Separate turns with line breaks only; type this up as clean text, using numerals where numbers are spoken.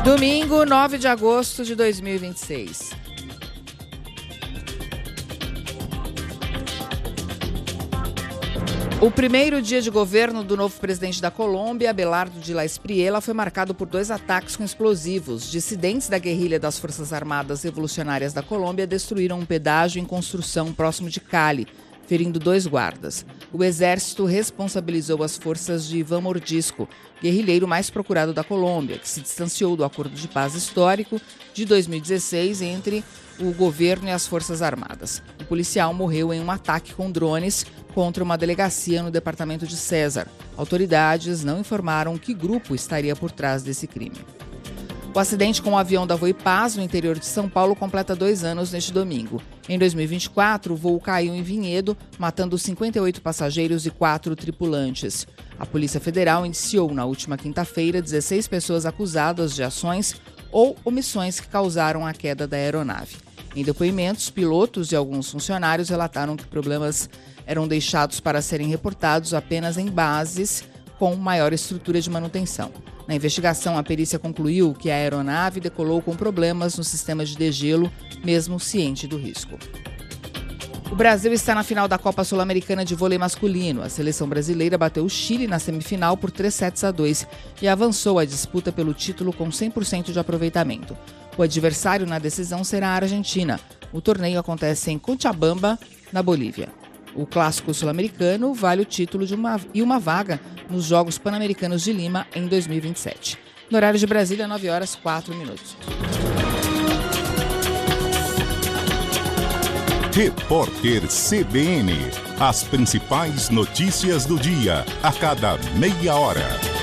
Domingo, 9 de agosto de 2026. O primeiro dia de governo do novo presidente da Colômbia, Abelardo de la Espriella, foi marcado por 2 ataques com explosivos. Dissidentes da guerrilha das Forças Armadas Revolucionárias da Colômbia destruíram um pedágio em construção próximo de Cali, ferindo 2 guardas. O exército responsabilizou as forças de Iván Mordisco, guerrilheiro mais procurado da Colômbia, que se distanciou do acordo de paz histórico de 2016 entre o governo e as Forças Armadas. O policial morreu em um ataque com drones contra uma delegacia no departamento de César. Autoridades não informaram que grupo estaria por trás desse crime. O acidente com o avião da Voipaz, no interior de São Paulo, completa 2 anos neste domingo. Em 2024, o voo caiu em Vinhedo, matando 58 passageiros e 4 tripulantes. A Polícia Federal iniciou na última quinta-feira 16 pessoas acusadas de ações ou omissões que causaram a queda da aeronave. Em depoimentos, pilotos e alguns funcionários relataram que problemas eram deixados para serem reportados apenas em bases com maior estrutura de manutenção. Na investigação, a perícia concluiu que a aeronave decolou com problemas no sistema de degelo, mesmo ciente do risco. O Brasil está na final da Copa Sul-Americana de Vôlei Masculino. A seleção brasileira bateu o Chile na semifinal por 3-7 e avançou a disputa pelo título com 100% de aproveitamento. O adversário na decisão será a Argentina. O torneio acontece em Cochabamba, na Bolívia. O clássico sul-americano vale o título e uma vaga nos Jogos Pan-Americanos de Lima em 2027. No horário de Brasília, 9h04.
Repórter CBN. As principais notícias do dia, a cada meia hora.